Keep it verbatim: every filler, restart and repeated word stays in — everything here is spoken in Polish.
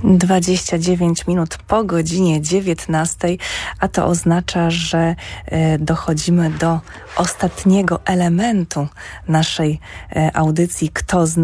dwadzieścia dziewięć minut po godzinie dziewiętnastej, a to oznacza, że e, dochodzimy do ostatniego elementu naszej e, audycji Kto zna